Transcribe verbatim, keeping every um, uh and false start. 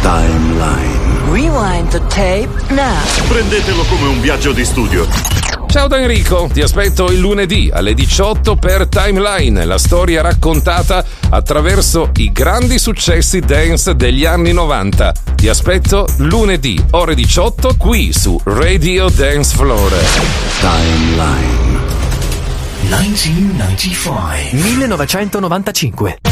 Timeline. Rewind the tape now. Prendetelo come un viaggio di studio. Ciao da Enrico, ti aspetto il lunedì alle diciotto per Timeline, la storia raccontata attraverso i grandi successi dance degli anni novanta. Ti aspetto lunedì ore diciotto qui su Radio Dance Floor. Timeline. millenovecentonovantacinque